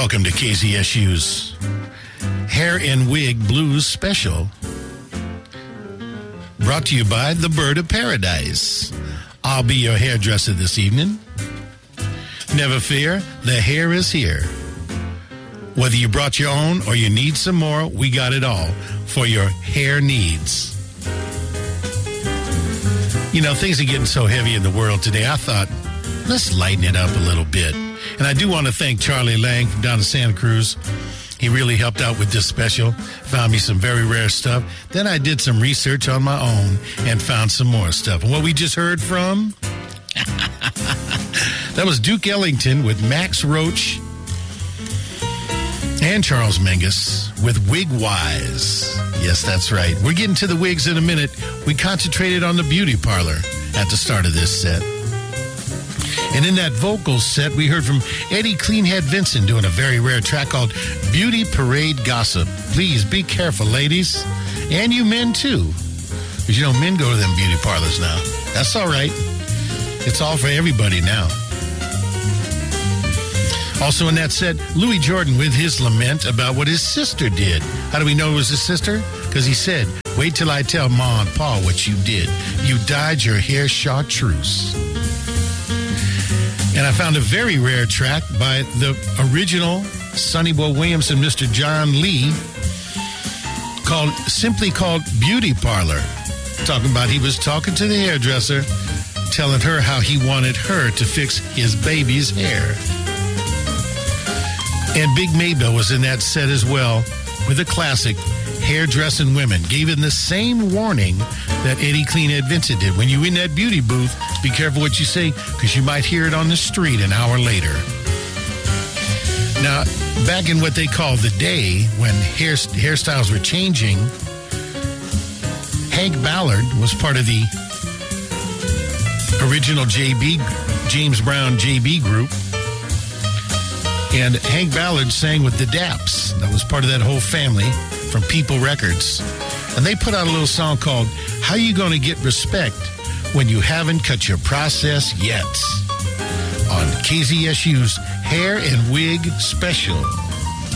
Welcome to KZSU's Hair and Wig Blues Special, brought to you by the Bird of Paradise. I'll be your hairdresser this evening. Never fear, the hair is here. Whether you brought your own or you need some more, we got it all for your hair needs. You know, things are getting so heavy in the world today. I thought, let's lighten it up a little bit. And I do want to thank Charlie Lang from down in Santa Cruz. He really helped out with this special, found me some very rare stuff. Then I did some research on my own and found some more stuff. And what we just heard from, that was Duke Ellington with Max Roach and Charles Mingus with Wig Wise. Yes, that's right. We're getting to the wigs in a minute. We concentrated on the beauty parlor at the start of this set. And in that vocals set, we heard from Eddie Cleanhead Vincent doing a very rare track called Beauty Parade Gossip. Please be careful, ladies. And you men, too. Because, you know, men go to them beauty parlors now. That's all right. It's all for everybody now. Also in that set, Louis Jordan with his lament about what his sister did. How do we know it was his sister? Because he said, wait till I tell Ma and Pa what you did. You dyed your hair chartreuse. And I found a very rare track by the original Sonny Boy Williams and Mr. John Lee simply called Beauty Parlor. Talking about he was talking to the hairdresser, telling her how he wanted her to fix his baby's hair. And Big Maybell was in that set as well with a classic, Hairdressing Women. Gave him the same warning that Eddie Cleanhead Vincent did. When you in that beauty booth, be careful what you say, because you might hear it on the street an hour later. Now, back in what they call the day, when hairstyles were changing, Hank Ballard was part of the original James Brown JB group. And Hank Ballard sang with the Daps. That was part of that whole family from People Records. And they put out a little song called How You Gonna Get Respect When You Haven't Cut Your Process Yet on KZSU's Hair and Wig Special.